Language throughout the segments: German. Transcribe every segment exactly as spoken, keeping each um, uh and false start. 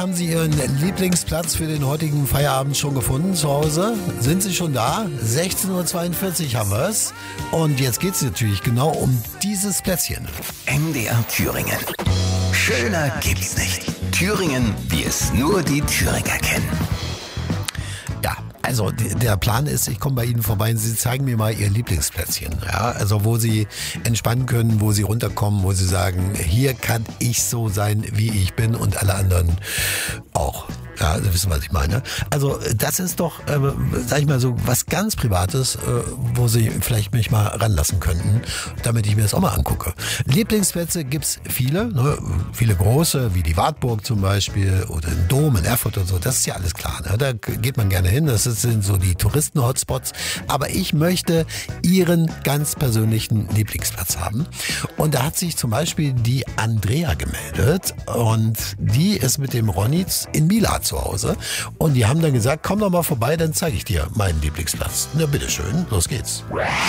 haben Sie Ihren Lieblingsplatz für den heutigen Feierabend schon gefunden zu Hause? Sind Sie schon da? sechzehn Uhr zweiundvierzig haben wir es. Und jetzt geht es natürlich genau um dieses Plätzchen. M D R Thüringen. Schöner gibt's nicht. Thüringen, wie es nur die Thüringer kennen. Ja, also der Plan ist, ich komme bei Ihnen vorbei und Sie zeigen mir mal Ihr Lieblingsplätzchen. Ja, also wo Sie entspannen können, wo Sie runterkommen, wo Sie sagen, hier kann ich so sein, wie ich bin und alle anderen auch. Ja, Sie wissen, was ich meine. Also das ist doch, äh, sag ich mal so, was ganz Privates, äh, wo Sie vielleicht mich mal ranlassen könnten, damit ich mir das auch mal angucke. Lieblingsplätze gibt's viele, ne? Viele große, wie die Wartburg zum Beispiel oder den Dom in Erfurt und so, das ist ja alles klar. Ne? Da geht man gerne hin, das sind so die Touristen-Hotspots. Aber ich möchte Ihren ganz persönlichen Lieblingsplatz haben. Und da hat sich zum Beispiel die Andrea gemeldet und die ist mit dem Ronny in Mila zu Hause. Und die haben dann gesagt, komm doch mal vorbei, dann zeige ich dir meinen Lieblingsplatz. Na bitteschön, los geht's.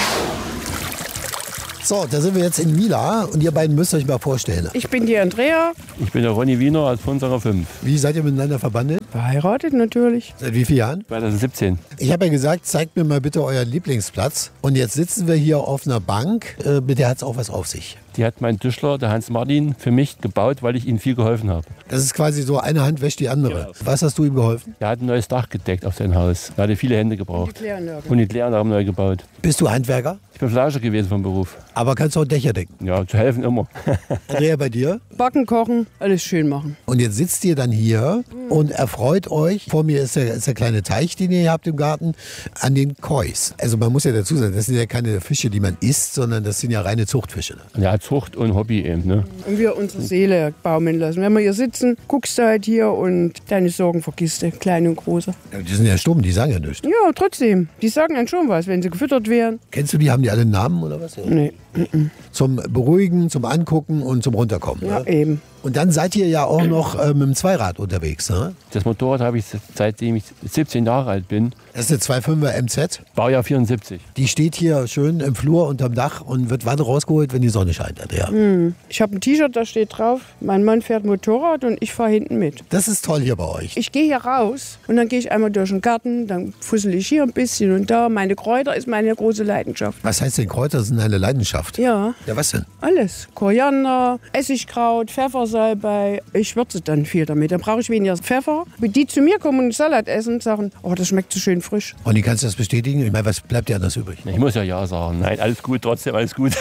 So, da sind wir jetzt in Mila und ihr beiden müsst euch mal vorstellen. Ich bin die Andrea. Ich bin der Ronny Wiener aus Funserer fünf. Wie seid ihr miteinander verbandelt? Verheiratet natürlich. Seit wie vielen Jahren? zwanzig siebzehn. Ich habe ja gesagt, zeigt mir mal bitte euren Lieblingsplatz. Und jetzt sitzen wir hier auf einer Bank. Äh, mit der hat es auch was auf sich. Die hat mein Tischler, der Hans Martin, für mich gebaut, weil ich ihm viel geholfen habe. Das ist quasi so, eine Hand wäscht die andere. Genau. Was hast du ihm geholfen? Er hat ein neues Dach gedeckt auf sein Haus. Er hatte viele Hände gebraucht. Und die Kläranlage. Und die Kläranlage neu gebaut. Bist du Handwerker? Ich bin Fleischer gewesen vom Beruf. Aber kannst du auch Dächer decken? Ja, zu helfen immer. Andrea, bei dir? Backen, kochen, alles schön machen. Und jetzt sitzt ihr dann hier und erfreut euch. Vor mir ist der, ist der kleine Teich, den ihr hier habt im Garten, an den Kois. Also man muss ja dazu sagen, das sind ja keine Fische, die man isst, sondern das sind ja reine Zuchtfische. Ja, Zucht und Hobby eben. Ne? Und wir unsere Seele baumeln lassen. Wenn wir hier sitzen, guckst du halt hier und deine Sorgen vergisst du, kleine und große. Ja, die sind ja stumm, die sagen ja nichts. Ja, trotzdem. Die sagen dann schon was, wenn sie gefüttert werden. Kennst du die, haben die alle einen Namen oder was? Nee. Zum Beruhigen, zum Angucken und zum Runterkommen. Ja, ne? eben. Und dann seid ihr ja auch noch äh, mit dem Zweirad unterwegs, ne? Das Motorrad habe ich seitdem ich siebzehn Jahre alt bin. Das ist eine zwei Komma fünfer M Z. Baujahr vierundsiebzig. Die steht hier schön im Flur unterm Dach und wird wann rausgeholt, wenn die Sonne scheint. Ja. Hm. Ich habe ein T-Shirt, da steht drauf, mein Mann fährt Motorrad und ich fahre hinten mit. Das ist toll hier bei euch. Ich gehe hier raus und dann gehe ich einmal durch den Garten, dann fussel ich hier ein bisschen und da. Meine Kräuter ist meine große Leidenschaft. Was heißt denn Kräuter sind eine Leidenschaft? Ja. Ja, was denn? Alles. Koriander, Essigkraut, Pfeffersalbei. Ich würze dann viel damit. Dann brauche ich weniger Pfeffer. Die zu mir kommen und Salat essen und sagen, oh, das schmeckt so schön frisch. Und kannst du das bestätigen? Ich meine, was bleibt dir anders übrig? Ich muss ja ja sagen. Nein, alles gut, trotzdem alles gut.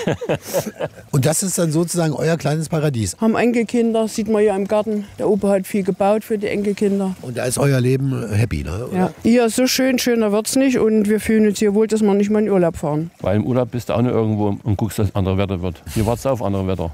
Und das ist dann sozusagen euer kleines Paradies? Haben Enkelkinder, sieht man hier im Garten. Der Opa hat viel gebaut für die Enkelkinder. Und da ist euer Leben happy, ne? Oder? Ja. Hier ist so schön, schöner wird's nicht. Und wir fühlen uns hier wohl, dass wir nicht mal in Urlaub fahren. Weil im Urlaub bist du auch noch irgendwo und guckst, dass andere Wetter wird. Hier wartest du auf andere Wetter.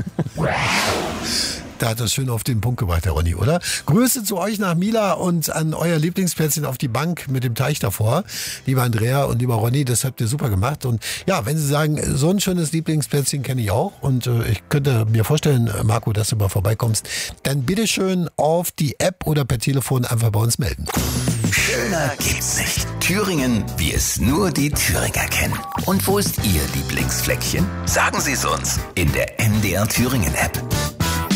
Da hat das schön auf den Punkt gebracht, Herr Ronny, oder? Grüße zu euch nach Mila und an euer Lieblingsplätzchen auf die Bank mit dem Teich davor. Lieber Andrea und lieber Ronny, das habt ihr super gemacht. Und ja, wenn Sie sagen, so ein schönes Lieblingsplätzchen kenne ich auch und äh, ich könnte mir vorstellen, Marco, dass du mal vorbeikommst, dann bitteschön auf die App oder per Telefon einfach bei uns melden. Schöner gibt's nicht. Thüringen, wie es nur die Thüringer kennen. Und wo ist Ihr Lieblingsfleckchen? Sagen Sie es uns in der M D R Thüringen App.